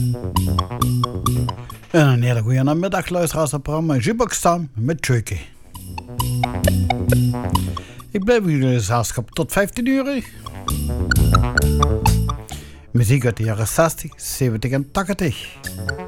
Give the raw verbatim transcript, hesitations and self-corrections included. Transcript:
En een hele goede namiddag, luisteraars, het programma Jukebox Town met Chucky. Ik blijf jullie gezelschap tot vijftien uur. Muziek uit de jaren zestig, zeventig en tachtig.